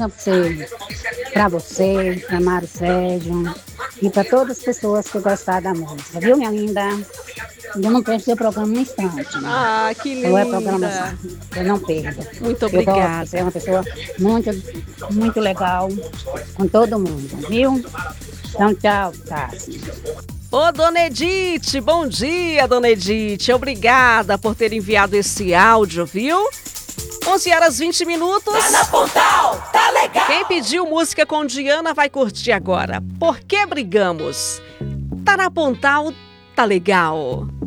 bênção para você, para Mário Sérgio e para todas as pessoas que gostaram da música, viu, minha linda? Eu não perco seu programa no instante. Ah, que Eu é programação, linda. eu não perco. Muito Eu gosto, obrigada. você é uma pessoa muito, muito legal com todo mundo, viu? Então, tchau, Tassi. Ô, Dona Edith, bom dia, Dona Edith. Obrigada por ter enviado esse áudio, viu? 11h20. Tá na Pontal, tá legal! Quem pediu música com Diana vai curtir agora. Por que brigamos? Tá na Pontal, tá legal.